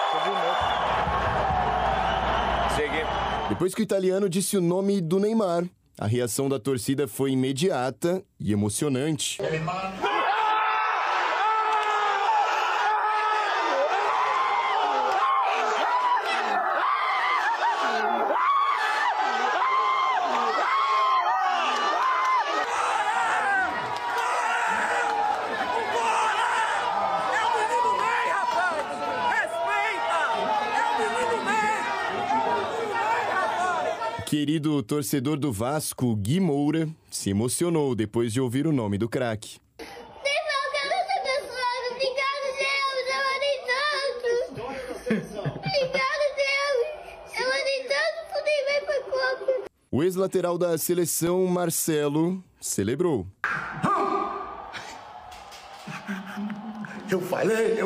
Depois que o italiano disse o nome do Neymar, a reação da torcida foi imediata e emocionante. Querido torcedor do Vasco, Gui Moura, se emocionou depois de ouvir o nome do craque. O ex-lateral da seleção, Marcelo, celebrou. Eu falei.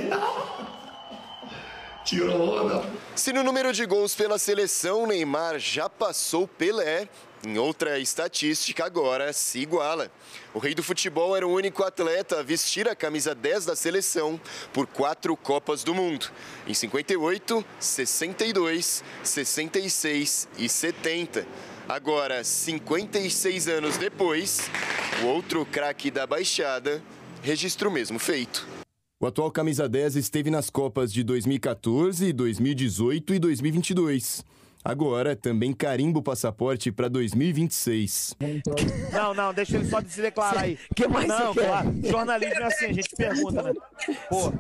Tirou onda. Se no número de gols pela seleção, Neymar já passou Pelé, em outra estatística agora se iguala. O rei do futebol era o único atleta a vestir a camisa 10 da seleção por 4 Copas do Mundo. Em 58, 62, 66 e 70. Agora, 56 anos depois, o outro craque da Baixada registra o mesmo feito. O atual camisa 10 esteve nas Copas de 2014, 2018 e 2022. Agora também carimba o passaporte para 2026. Não, deixa ele só se declarar aí. Que mais não, você quer? Claro. Jornalismo é assim, a gente pergunta, né? Pô.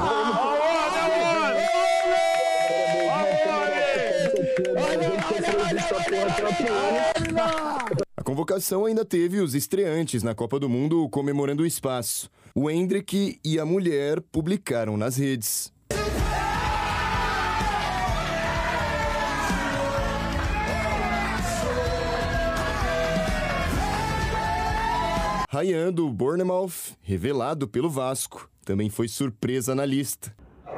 A convocação ainda teve os estreantes na Copa do Mundo comemorando o espaço. O Endrick e a mulher publicaram nas redes. Ryan do Bournemouth, revelado pelo Vasco, também foi surpresa na lista.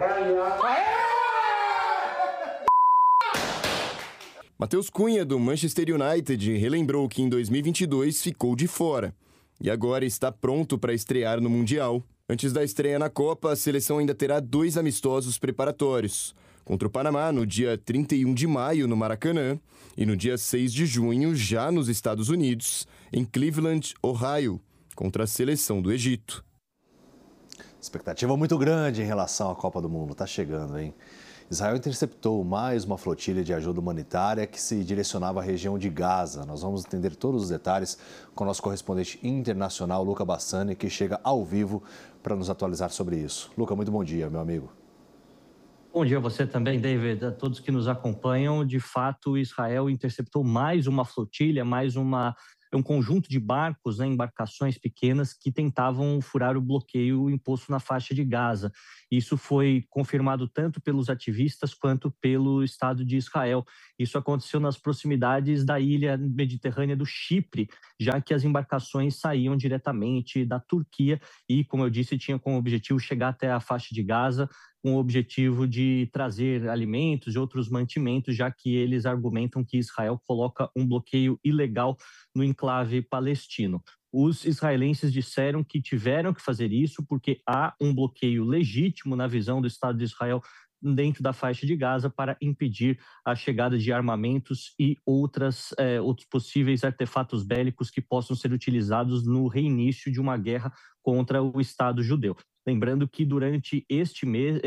Matheus Cunha, do Manchester United, relembrou que em 2022 ficou de fora e agora está pronto para estrear no Mundial. Antes da estreia na Copa, a seleção ainda terá 2 amistosos preparatórios. Contra o Panamá, no dia 31 de maio, no Maracanã, e no dia 6 de junho, já nos Estados Unidos, em Cleveland, Ohio, contra a seleção do Egito. Expectativa muito grande em relação à Copa do Mundo. Tá chegando, hein? Israel interceptou mais uma flotilha de ajuda humanitária que se direcionava à região de Gaza. Nós vamos entender todos os detalhes com o nosso correspondente internacional, Luca Bassani, que chega ao vivo para nos atualizar sobre isso. Luca, muito bom dia, meu amigo. Bom dia a você também, David, a todos que nos acompanham. De fato, Israel interceptou mais uma flotilha, um conjunto de barcos, embarcações pequenas que tentavam furar o bloqueio imposto na faixa de Gaza. Isso foi confirmado tanto pelos ativistas quanto pelo Estado de Israel. Isso aconteceu nas proximidades da ilha mediterrânea do Chipre, já que as embarcações saíam diretamente da Turquia e, como eu disse, tinham como objetivo chegar até a faixa de Gaza, com o objetivo de trazer alimentos e outros mantimentos, já que eles argumentam que Israel coloca um bloqueio ilegal no enclave palestino. Os israelenses disseram que tiveram que fazer isso porque há um bloqueio legítimo na visão do Estado de Israel dentro da faixa de Gaza para impedir a chegada de armamentos e outros possíveis artefatos bélicos que possam ser utilizados no reinício de uma guerra contra o Estado judeu. Lembrando que durante este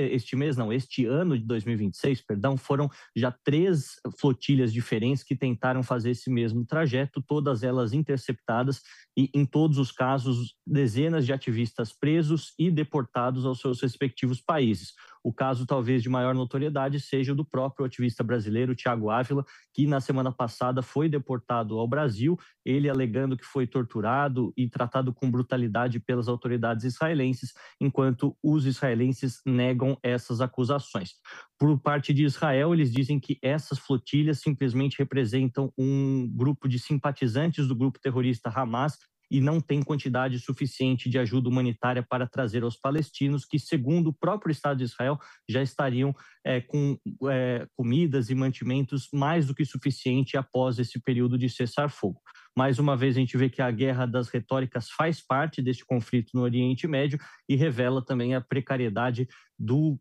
ano de 2026, foram já 3 flotilhas diferentes que tentaram fazer esse mesmo trajeto, todas elas interceptadas e, em todos os casos, dezenas de ativistas presos e deportados aos seus respectivos países. O caso, talvez, de maior notoriedade seja o do próprio ativista brasileiro, Thiago Ávila, que na semana passada foi deportado ao Brasil, ele alegando que foi torturado e tratado com brutalidade pelas autoridades israelenses, enquanto os israelenses negam essas acusações. Por parte de Israel, eles dizem que essas flotilhas simplesmente representam um grupo de simpatizantes do grupo terrorista Hamas e não tem quantidade suficiente de ajuda humanitária para trazer aos palestinos, que, segundo o próprio Estado de Israel, já estariam com comidas e mantimentos mais do que suficiente após esse período de cessar-fogo. Mais uma vez, a gente vê que a guerra das retóricas faz parte desse conflito no Oriente Médio e revela também a precariedade do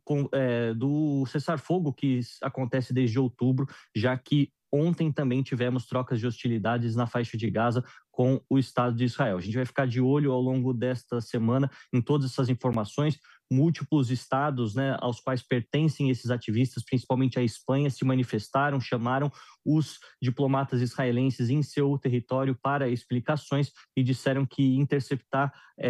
cessar-fogo que acontece desde outubro, já que ontem também tivemos trocas de hostilidades na faixa de Gaza com o Estado de Israel. A gente vai ficar de olho ao longo desta semana em todas essas informações. Múltiplos estados, né, aos quais pertencem esses ativistas, principalmente a Espanha, se manifestaram, chamaram os diplomatas israelenses em seu território para explicações e disseram que interceptar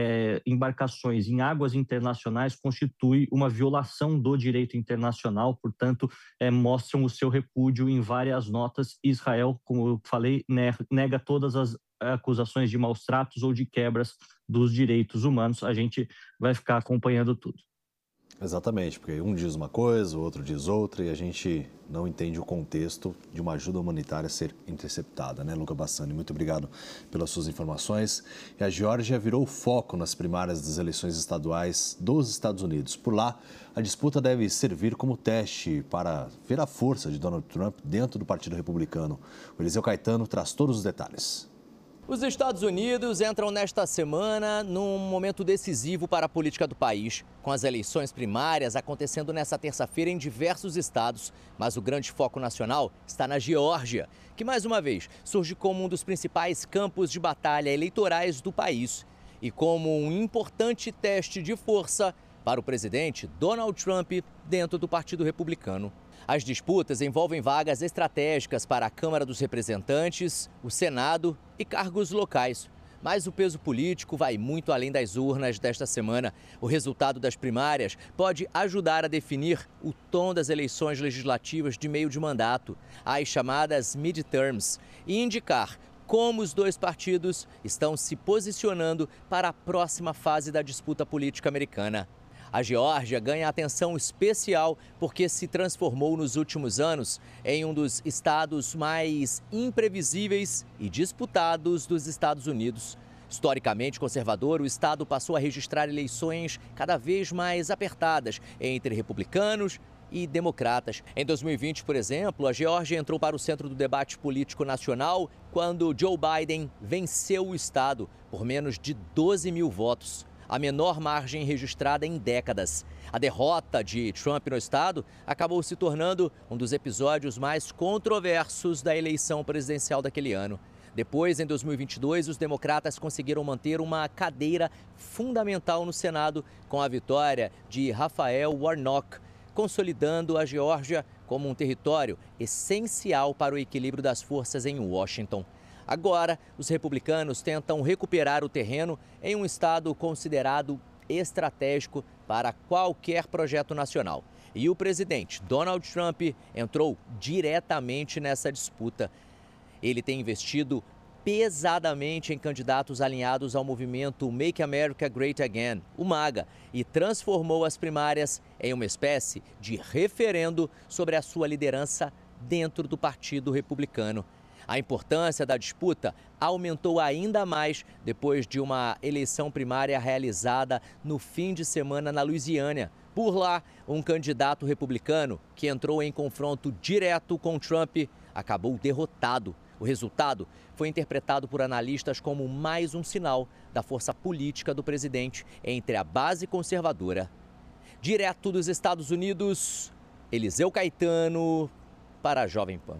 embarcações em águas internacionais constitui uma violação do direito internacional, portanto, mostram o seu repúdio em várias notas. Israel, como eu falei, nega todas as acusações de maus tratos ou de quebras dos direitos humanos. A gente vai ficar acompanhando tudo. Exatamente, porque um diz uma coisa, o outro diz outra e a gente não entende o contexto de uma ajuda humanitária ser interceptada, né, Luca Bassani? Muito obrigado pelas suas informações. E a Geórgia virou foco nas primárias das eleições estaduais dos Estados Unidos. Por lá, a disputa deve servir como teste para ver a força de Donald Trump dentro do Partido Republicano. O Eliseu Caetano traz todos os detalhes. Os Estados Unidos entram nesta semana num momento decisivo para a política do país, com as eleições primárias acontecendo nesta terça-feira em diversos estados. Mas o grande foco nacional está na Geórgia, que mais uma vez surge como um dos principais campos de batalha eleitorais do país e como um importante teste de força para o presidente Donald Trump dentro do Partido Republicano. As disputas envolvem vagas estratégicas para a Câmara dos Representantes, o Senado e cargos locais. Mas o peso político vai muito além das urnas desta semana. O resultado das primárias pode ajudar a definir o tom das eleições legislativas de meio de mandato, as chamadas midterms, e indicar como os dois partidos estão se posicionando para a próxima fase da disputa política americana. A Geórgia ganha atenção especial porque se transformou nos últimos anos em um dos estados mais imprevisíveis e disputados dos Estados Unidos. Historicamente conservador, o estado passou a registrar eleições cada vez mais apertadas entre republicanos e democratas. Em 2020, por exemplo, a Geórgia entrou para o centro do debate político nacional quando Joe Biden venceu o estado por menos de 12 mil votos. A menor margem registrada em décadas. A derrota de Trump no estado acabou se tornando um dos episódios mais controversos da eleição presidencial daquele ano. Depois, em 2022, os democratas conseguiram manter uma cadeira fundamental no Senado com a vitória de Raphael Warnock, consolidando a Geórgia como um território essencial para o equilíbrio das forças em Washington. Agora, os republicanos tentam recuperar o terreno em um estado considerado estratégico para qualquer projeto nacional. E o presidente Donald Trump entrou diretamente nessa disputa. Ele tem investido pesadamente em candidatos alinhados ao movimento Make America Great Again, o MAGA, e transformou as primárias em uma espécie de referendo sobre a sua liderança dentro do Partido Republicano. A importância da disputa aumentou ainda mais depois de uma eleição primária realizada no fim de semana na Louisiana. Por lá, um candidato republicano que entrou em confronto direto com Trump acabou derrotado. O resultado foi interpretado por analistas como mais um sinal da força política do presidente entre a base conservadora. Direto dos Estados Unidos, Eliseu Caetano para a Jovem Pan.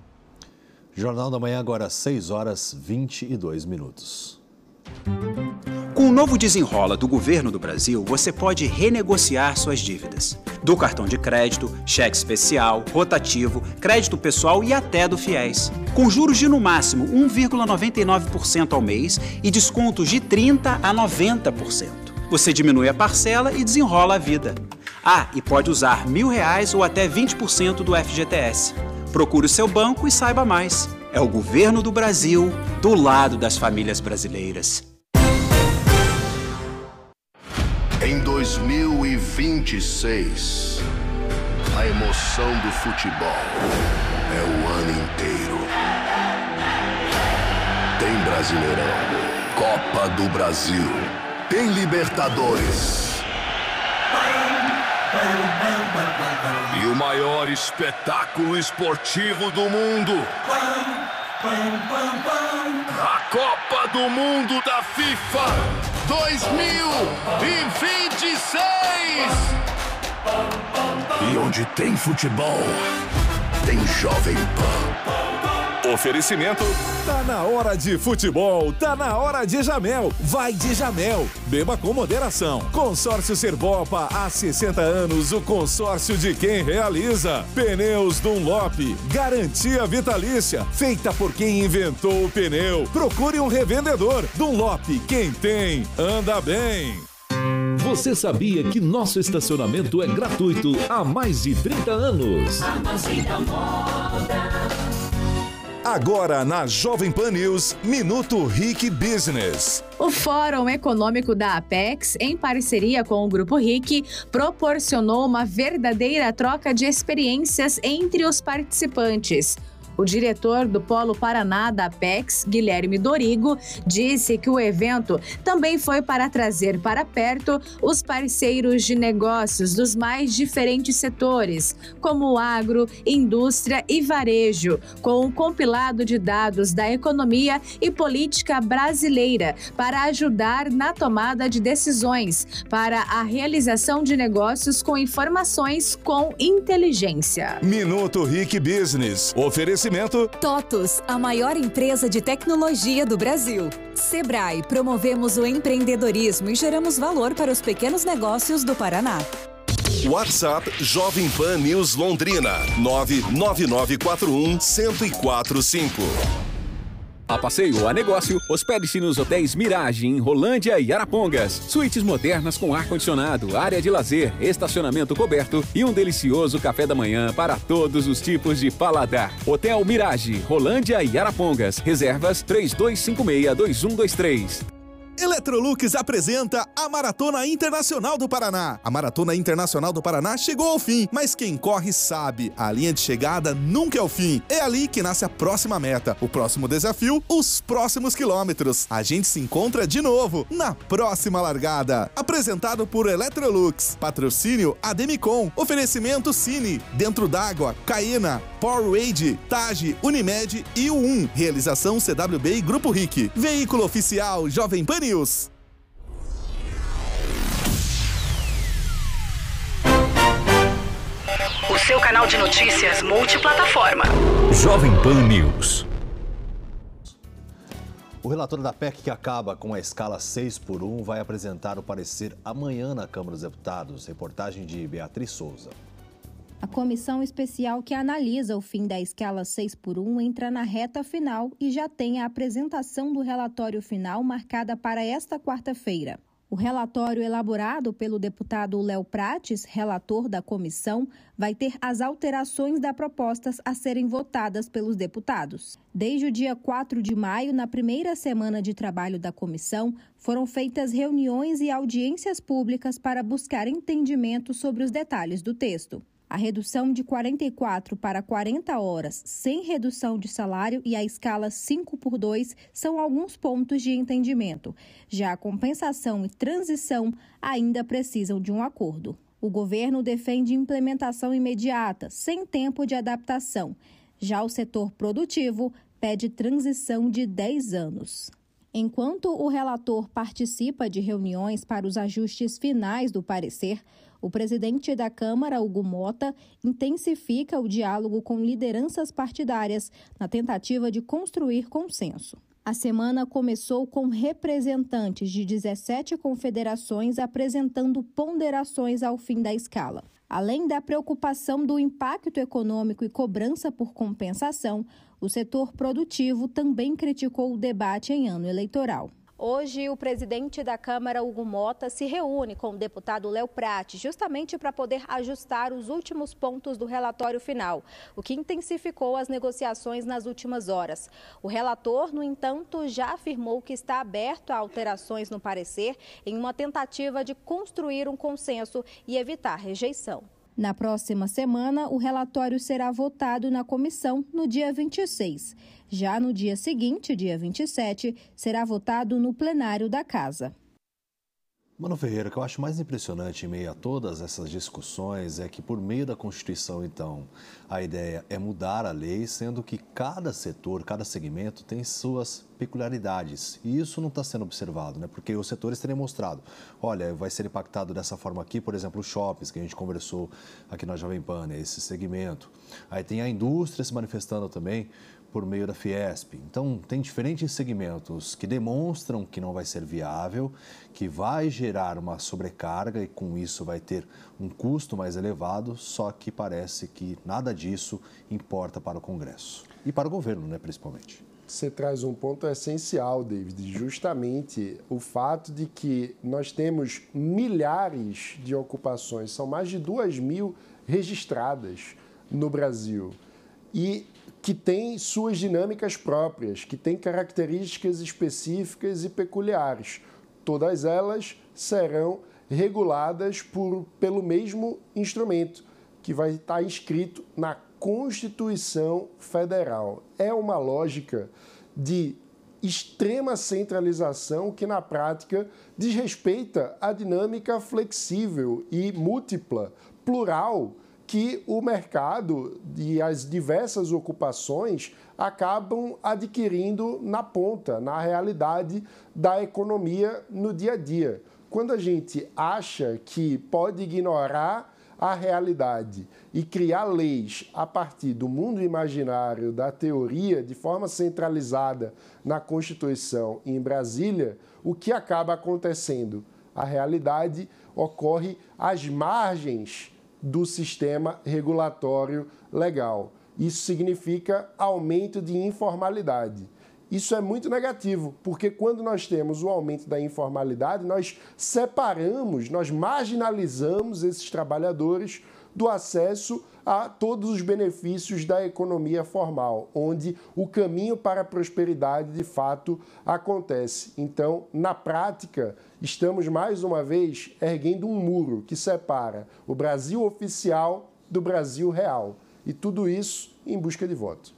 Jornal da Manhã agora, 6h22. Com o novo Desenrola do Governo do Brasil, você pode renegociar suas dívidas. Do cartão de crédito, cheque especial, rotativo, crédito pessoal e até do FIES. Com juros de no máximo 1,99% ao mês e descontos de 30% a 90%. Você diminui a parcela e desenrola a vida. Ah, e pode usar R$1.000 ou até 20% do FGTS. Procure o seu banco e saiba mais. É o Governo do Brasil, do lado das famílias brasileiras. Em 2026, a emoção do futebol é o ano inteiro. Tem Brasileirão, Copa do Brasil, tem Libertadores. E o maior espetáculo esportivo do mundo. A Copa do Mundo da FIFA 2026. E onde tem futebol, tem Jovem Pan. Oferecimento. Tá na hora de futebol, tá na hora de Jamel. Vai de Jamel. Beba com moderação. Consórcio Serbopa, há 60 anos, o consórcio de quem realiza. Pneus Dunlop, garantia vitalícia, feita por quem inventou o pneu. Procure um revendedor. Dunlop, quem tem, anda bem. Você sabia que nosso estacionamento é gratuito há mais de 30 anos? Agora na Jovem Pan News, Minuto RIC Business. O Fórum Econômico da Apex, em parceria com o Grupo RIC, proporcionou uma verdadeira troca de experiências entre os participantes. O diretor do Polo Paraná da Apex, Guilherme Dorigo, disse que o evento também foi para trazer para perto os parceiros de negócios dos mais diferentes setores, como o agro, indústria e varejo, com um compilado de dados da economia e política brasileira para ajudar na tomada de decisões para a realização de negócios com informações com inteligência. Minuto RIC Business. Oferecimento TOTUS, a maior empresa de tecnologia do Brasil. Sebrae, promovemos o empreendedorismo e geramos valor para os pequenos negócios do Paraná. WhatsApp Jovem Pan News Londrina 99941-1045. A passeio a negócio, hospede-se nos hotéis Mirage em Rolândia e Arapongas. Suítes modernas com ar-condicionado, área de lazer, estacionamento coberto e um delicioso café da manhã para todos os tipos de paladar. Hotel Mirage, Rolândia e Arapongas. Reservas 3256-2123. Electrolux apresenta a Maratona Internacional do Paraná. A Maratona Internacional do Paraná chegou ao fim, mas quem corre sabe, a linha de chegada nunca é o fim. É ali que nasce a próxima meta, o próximo desafio, os próximos quilômetros. A gente se encontra de novo na próxima largada. Apresentado por Electrolux, patrocínio Ademicon, oferecimento Cine, Dentro d'Água, Caena, Powerade, Tage, Unimed e U1. Realização CWB e Grupo RIC. Veículo oficial Jovem Pan News. O seu canal de notícias multiplataforma. Jovem Pan News. O relator da PEC que acaba com a escala 6x1 vai apresentar o parecer amanhã na Câmara dos Deputados. Reportagem de Beatriz Souza. A comissão especial que analisa o fim da escala 6x1 entra na reta final e já tem a apresentação do relatório final marcada para esta quarta-feira. O relatório elaborado pelo deputado Léo Prates, relator da comissão, vai ter as alterações das propostas a serem votadas pelos deputados. Desde o dia 4 de maio, na primeira semana de trabalho da comissão, foram feitas reuniões e audiências públicas para buscar entendimento sobre os detalhes do texto. A redução de 44 para 40 horas, sem redução de salário e a escala 5x2 são alguns pontos de entendimento. Já a compensação e transição ainda precisam de um acordo. O governo defende implementação imediata, sem tempo de adaptação. Já o setor produtivo pede transição de 10 anos. Enquanto o relator participa de reuniões para os ajustes finais do parecer, o presidente da Câmara, Hugo Mota, intensifica o diálogo com lideranças partidárias na tentativa de construir consenso. A semana começou com representantes de 17 confederações apresentando ponderações ao fim da escala. Além da preocupação do impacto econômico e cobrança por compensação, o setor produtivo também criticou o debate em ano eleitoral. Hoje, o presidente da Câmara, Hugo Mota, se reúne com o deputado Léo Prates, justamente para poder ajustar os últimos pontos do relatório final, o que intensificou as negociações nas últimas horas. O relator, no entanto, já afirmou que está aberto a alterações no parecer em uma tentativa de construir um consenso e evitar rejeição. Na próxima semana, o relatório será votado na comissão no dia 26. Já no dia seguinte, dia 27, será votado no plenário da Casa. Mano Ferreira, o que eu acho mais impressionante em meio a todas essas discussões é que, por meio da Constituição, então, a ideia é mudar a lei, sendo que cada setor, cada segmento tem suas peculiaridades. E isso não está sendo observado, né? Porque os setores teriam mostrado, olha, vai ser impactado dessa forma aqui, por exemplo, os shoppings, que a gente conversou aqui na Jovem Pan, né? Esse segmento. Aí tem a indústria se manifestando também por meio da Fiesp. Então, tem diferentes segmentos que demonstram que não vai ser viável, que vai gerar uma sobrecarga e com isso vai ter um custo mais elevado, só que parece que nada disso importa para o Congresso e para o governo, né, principalmente. Você traz um ponto essencial, David, justamente o fato de que nós temos milhares de ocupações, são mais de 2.000 registradas no Brasil, e que tem suas dinâmicas próprias, que tem características específicas e peculiares. Todas elas serão reguladas pelo mesmo instrumento, que vai estar inscrito na Constituição Federal. É uma lógica de extrema centralização que, na prática, desrespeita a dinâmica flexível e múltipla, plural, que o mercado e as diversas ocupações acabam adquirindo na ponta, na realidade da economia no dia a dia. Quando a gente acha que pode ignorar a realidade e criar leis a partir do mundo imaginário, da teoria, de forma centralizada na Constituição e em Brasília, o que acaba acontecendo? A realidade ocorre às margens do sistema regulatório legal. Isso significa aumento de informalidade. Isso é muito negativo, porque quando nós temos o aumento da informalidade, nós separamos, nós marginalizamos esses trabalhadores do acesso a todos os benefícios da economia formal, onde o caminho para a prosperidade, de fato, acontece. Então, na prática, estamos, mais uma vez, erguendo um muro que separa o Brasil oficial do Brasil real. E tudo isso em busca de voto.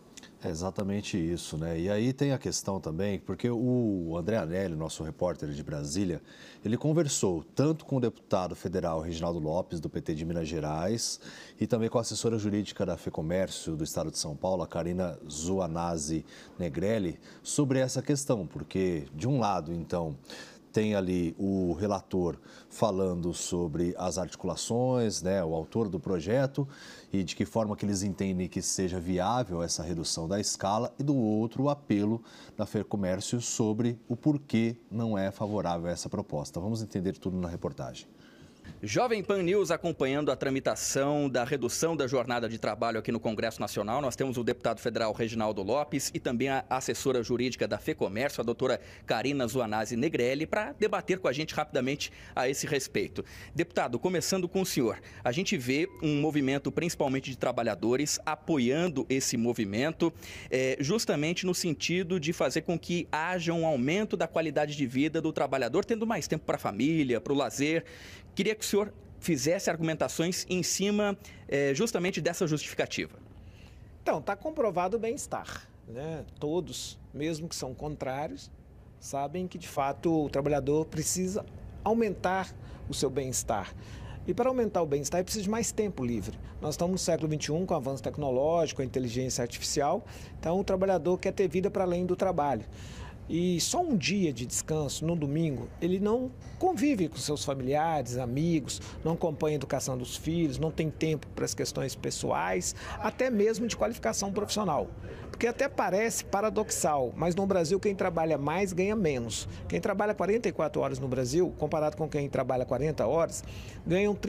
É exatamente isso, né? E aí tem a questão também, porque o André Anelli, nosso repórter de Brasília, ele conversou tanto com o deputado federal Reginaldo Lopes, do PT de Minas Gerais, e também com a assessora jurídica da FEComércio do Estado de São Paulo, a Carina Zuanazzi Negrelli, sobre essa questão, porque, de um lado, então, tem ali o relator falando sobre as articulações, né, o autor do projeto e de que forma que eles entendem que seja viável essa redução da escala, e do outro o apelo da FEComércio sobre o porquê não é favorável a essa proposta. Vamos entender tudo na reportagem. Jovem Pan News acompanhando a tramitação da redução da jornada de trabalho aqui no Congresso Nacional. Nós temos o deputado federal Reginaldo Lopes e também a assessora jurídica da FEComércio, a doutora Carina Zuanazzi Negrelli, para debater com a gente rapidamente a esse respeito. Deputado, começando com o senhor, a gente vê um movimento principalmente de trabalhadores apoiando esse movimento, justamente no sentido de fazer com que haja um aumento da qualidade de vida do trabalhador, tendo mais tempo para a família, para o lazer. Queria que o senhor fizesse argumentações em cima justamente dessa justificativa. Então, está comprovado o bem-estar, né? Todos, mesmo que são contrários, sabem que, de fato, o trabalhador precisa aumentar o seu bem-estar. E para aumentar o bem-estar, precisa de mais tempo livre. Nós estamos no século XXI, com o avanço tecnológico, a inteligência artificial, então o trabalhador quer ter vida para além do trabalho. E só um dia de descanso, no domingo, ele não convive com seus familiares, amigos, não acompanha a educação dos filhos, não tem tempo para as questões pessoais, até mesmo de qualificação profissional. Porque até parece paradoxal, mas no Brasil quem trabalha mais ganha menos. Quem trabalha 44 horas no Brasil, comparado com quem trabalha 40 horas, ganham R$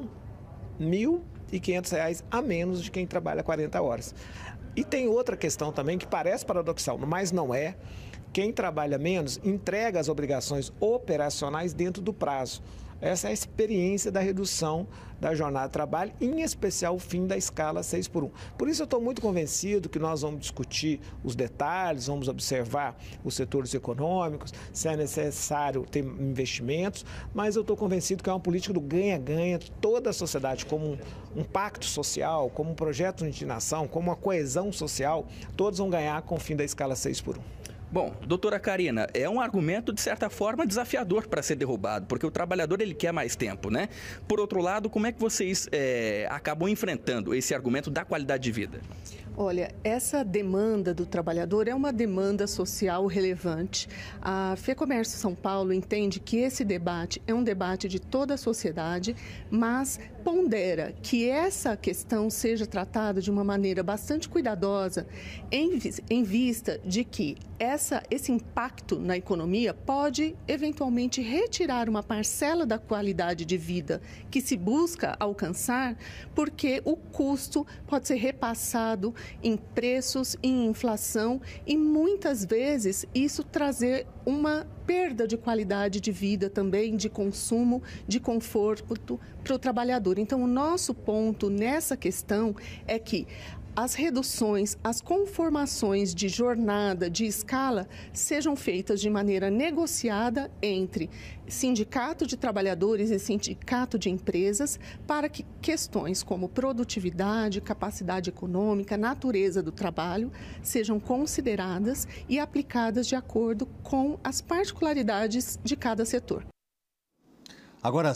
31.500 a menos de quem trabalha 40 horas. E tem outra questão também que parece paradoxal, mas não é. Quem trabalha menos entrega as obrigações operacionais dentro do prazo. Essa é a experiência da redução da jornada de trabalho, em especial o fim da escala 6x1. Por isso eu estou muito convencido que nós vamos discutir os detalhes, vamos observar os setores econômicos, se é necessário ter investimentos, mas eu estou convencido que é uma política do ganha-ganha, toda a sociedade como um pacto social, como um projeto de nação, como uma coesão social, todos vão ganhar com o fim da escala 6x1. Bom, doutora Karina, é um argumento, de certa forma, desafiador para ser derrubado, porque o trabalhador ele quer mais tempo, né? Por outro lado, como é que vocês acabam enfrentando esse argumento da qualidade de vida? Olha, essa demanda do trabalhador é uma demanda social relevante. A FEComércio São Paulo entende que esse debate é um debate de toda a sociedade, mas pondera que essa questão seja tratada de uma maneira bastante cuidadosa, em vista de que esse impacto na economia pode eventualmente retirar uma parcela da qualidade de vida que se busca alcançar, porque o custo pode ser repassado em preços, em inflação, e muitas vezes isso trazer uma perda de qualidade de vida também, de consumo, de conforto para o trabalhador. Então, o nosso ponto nessa questão é que as reduções, as conformações de jornada, de escala, sejam feitas de maneira negociada entre sindicato de trabalhadores e sindicato de empresas, para que questões como produtividade, capacidade econômica, natureza do trabalho sejam consideradas e aplicadas de acordo com as particularidades de cada setor. Agora,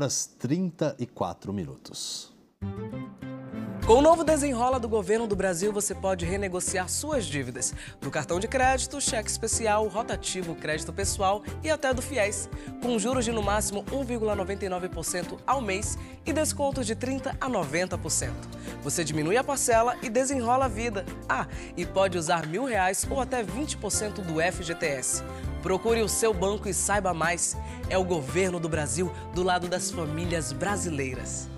6h34. Com o novo Desenrola do Governo do Brasil, você pode renegociar suas dívidas do cartão de crédito, cheque especial, rotativo, crédito pessoal e até do FIES, com juros de no máximo 1,99% ao mês e descontos de 30% a 90%. Você diminui a parcela e desenrola a vida. E pode usar R$1.000 ou até 20% do FGTS. Procure o seu banco e saiba mais. É o Governo do Brasil do lado das famílias brasileiras.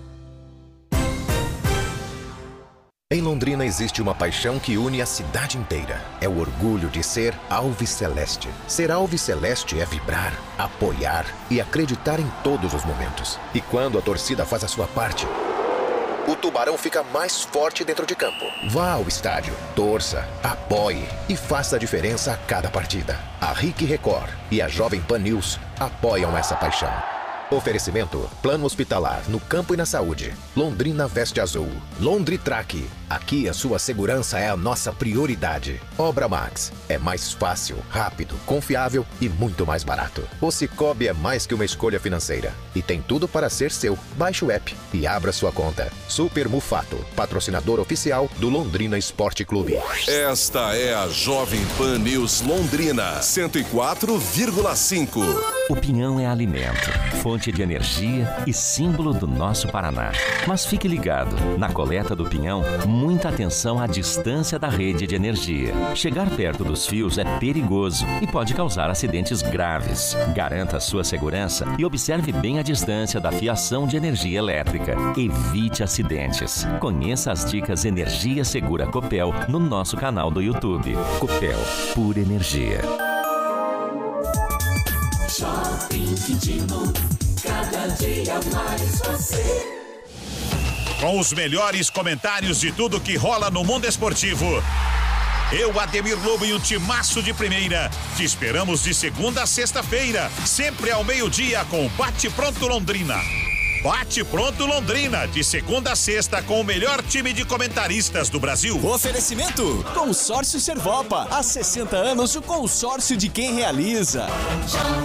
Em Londrina existe uma paixão que une a cidade inteira. É o orgulho de ser Alviceleste. Ser Alviceleste é vibrar, apoiar e acreditar em todos os momentos. E quando a torcida faz a sua parte, o Tubarão fica mais forte dentro de campo. Vá ao estádio, torça, apoie e faça a diferença a cada partida. A RIC Record e a Jovem Pan News apoiam essa paixão. Oferecimento: Plano Hospitalar no Campo e na Saúde. Londrina Veste Azul. Londritrack. Aqui a sua segurança é a nossa prioridade. Obra Max. É mais fácil, rápido, confiável e muito mais barato. O Cicobi é mais que uma escolha financeira e tem tudo para ser seu. Baixe o app e abra sua conta. Super Mufato, patrocinador oficial do Londrina Esporte Clube. Esta é a Jovem Pan News Londrina 104,5. O pinhão é alimento, fonte de energia e símbolo do nosso Paraná. Mas fique ligado, na coleta do pinhão, muita atenção à distância da rede de energia. Chegar perto dos fios é perigoso e pode causar acidentes graves. Garanta a sua segurança e observe bem a distância da fiação de energia elétrica. Evite acidentes. Conheça as dicas Energia Segura Copel no nosso canal do YouTube. Copel, pura energia. Shopping Quintino, cada dia mais você. Com os melhores comentários de tudo que rola no mundo esportivo. Eu, Ademir Lobo e um timaço de primeira. Te esperamos de segunda a sexta-feira, sempre ao meio-dia com Bate Pronto Londrina. Bate Pronto Londrina, de segunda a sexta com o melhor time de comentaristas do Brasil. Oferecimento: Consórcio Servopa. Há 60 anos, o consórcio de quem realiza.